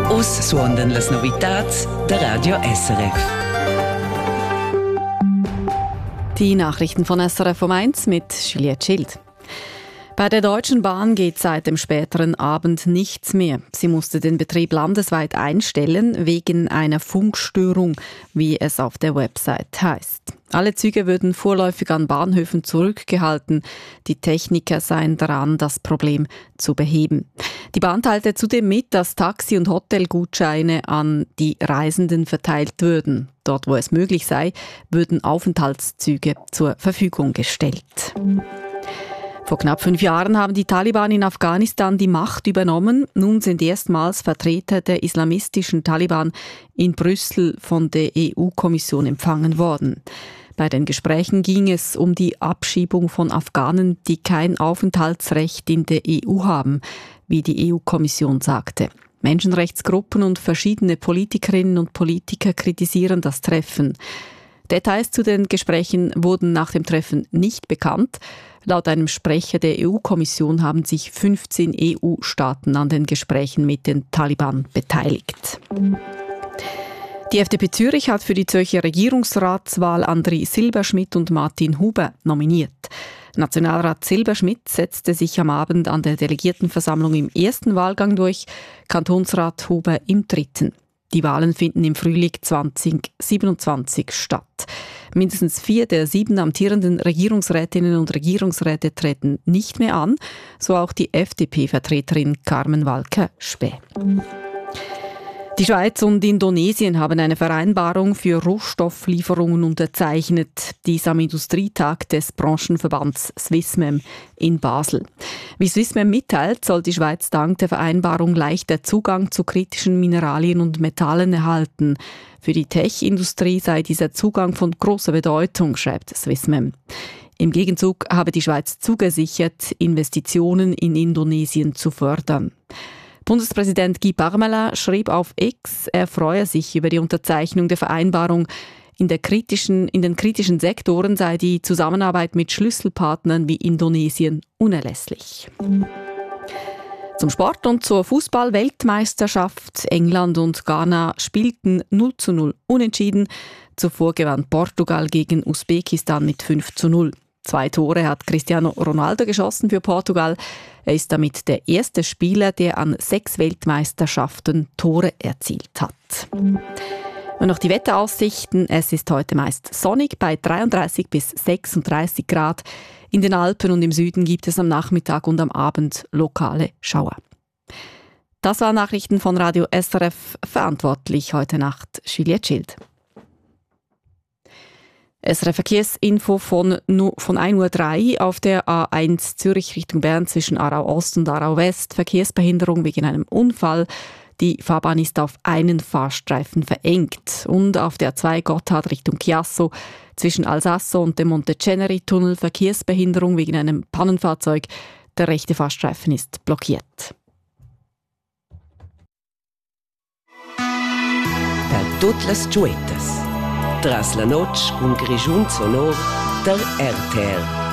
Uss suondan las novitats der Radio SRF. Die Nachrichten von SRF um 1 mit Juliette Schild. Bei der Deutschen Bahn geht seit dem späteren Abend nichts mehr. Sie musste den Betrieb landesweit einstellen, wegen einer Funkstörung, wie es auf der Website heißt. Alle Züge würden vorläufig an Bahnhöfen zurückgehalten. Die Techniker seien daran, das Problem zu beheben. Die Bahn teilte zudem mit, dass Taxi- und Hotelgutscheine an die Reisenden verteilt würden. Dort, wo es möglich sei, würden Aufenthaltszüge zur Verfügung gestellt. Vor knapp 5 Jahren haben die Taliban in Afghanistan die Macht übernommen. Nun sind erstmals Vertreter der islamistischen Taliban in Brüssel von der EU-Kommission empfangen worden. Bei den Gesprächen ging es um die Abschiebung von Afghanen, die kein Aufenthaltsrecht in der EU haben, wie die EU-Kommission sagte. Menschenrechtsgruppen und verschiedene Politikerinnen und Politiker kritisieren das Treffen. Details zu den Gesprächen wurden nach dem Treffen nicht bekannt. Laut einem Sprecher der EU-Kommission haben sich 15 EU-Staaten an den Gesprächen mit den Taliban beteiligt. Die FDP Zürich hat für die Zürcher Regierungsratswahl Andri Silberschmidt und Martin Huber nominiert. Nationalrat Silberschmidt setzte sich am Abend an der Delegiertenversammlung im ersten Wahlgang durch, Kantonsrat Huber im dritten. Die Wahlen finden im Frühling 2027 statt. Mindestens 4 der 7 amtierenden Regierungsrätinnen und Regierungsräte treten nicht mehr an, so auch die FDP-Vertreterin Carmen Walker-Späh. Die Schweiz und Indonesien haben eine Vereinbarung für Rohstofflieferungen unterzeichnet, dies am Industrietag des Branchenverbands Swissmem in Basel. Wie Swissmem mitteilt, soll die Schweiz dank der Vereinbarung leichter Zugang zu kritischen Mineralien und Metallen erhalten. Für die Tech-Industrie sei dieser Zugang von großer Bedeutung, schreibt Swissmem. Im Gegenzug habe die Schweiz zugesichert, Investitionen in Indonesien zu fördern. Bundespräsident Guy Parmelin schrieb auf X, er freue sich über die Unterzeichnung der Vereinbarung. In den kritischen Sektoren sei die Zusammenarbeit mit Schlüsselpartnern wie Indonesien unerlässlich. Zum Sport und zur Fußball-Weltmeisterschaft. England und Ghana spielten 0:0 unentschieden. Zuvor gewann Portugal gegen Usbekistan mit 5:0. 2 Tore hat Cristiano Ronaldo geschossen für Portugal. Er ist damit der erste Spieler, der an 6 Weltmeisterschaften Tore erzielt hat. Und noch die Wetteraussichten. Es ist heute meist sonnig bei 33 bis 36 Grad. In den Alpen und im Süden gibt es am Nachmittag und am Abend lokale Schauer. Das waren Nachrichten von Radio SRF. Verantwortlich heute Nacht Juliette Schild. SRF Verkehrsinfo von 1:03 Uhr auf der A1 Zürich Richtung Bern zwischen Aarau Ost und Aarau West. Verkehrsbehinderung wegen einem Unfall. Die Fahrbahn ist auf einen Fahrstreifen verengt. Und auf der A2 Gotthard Richtung Chiasso zwischen Alsasso und dem Monteceneri-Tunnel Verkehrsbehinderung wegen einem Pannenfahrzeug. Der rechte Fahrstreifen ist blockiert. Per tutte le Tras la noche un grigiun sonor der RTR.